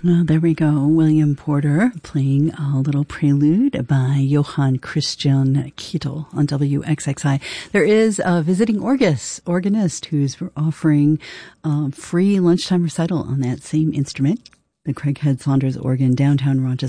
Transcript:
Well, there we go. William Porter playing a little prelude by Johann Christian Kittel on WXXI. There is a visiting organist who's offering free lunchtime recital on that same instrument, the Craighead Saunders organ, downtown Rochester.